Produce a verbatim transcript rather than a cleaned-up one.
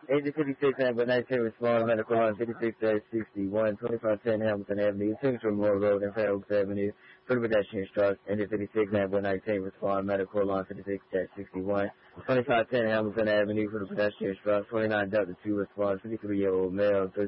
Agent fifty-six, Amber nineteen, respond medical line fifty-six sixty-one, twenty-five ten Hamilton Avenue, Signature Memorial Road, and Fairhoops Avenue, for the pedestrian struck. Agent fifty-six, Amber nineteen, respond medical line fifty-six sixty-one, twenty-five ten Hamilton Avenue, for the pedestrian struck. twenty-nine Delta two, respond fifty-three-year-old male,